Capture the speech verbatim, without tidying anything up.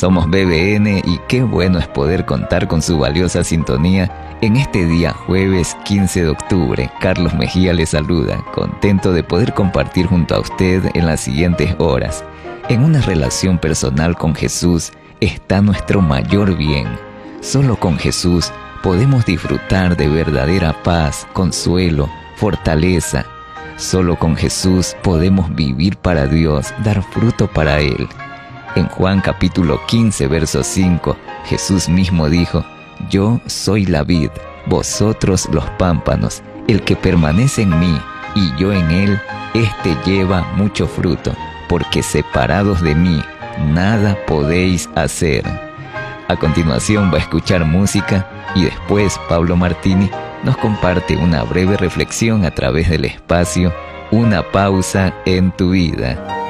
Somos B B N y qué bueno es poder contar con su valiosa sintonía en este día jueves quince de octubre. Carlos Mejía le saluda, contento de poder compartir junto a usted en las siguientes horas. En una relación personal con Jesús está nuestro mayor bien. Solo con Jesús podemos disfrutar de verdadera paz, consuelo, fortaleza. Solo con Jesús podemos vivir para Dios, dar fruto para Él. En Juan capítulo quince, verso cinco, Jesús mismo dijo: Yo soy la vid, vosotros los pámpanos. El que permanece en mí y yo en él, éste lleva mucho fruto, porque separados de mí, nada podéis hacer. A continuación va a escuchar música y después Pablo Martini nos comparte una breve reflexión a través del espacio Una pausa en tu vida.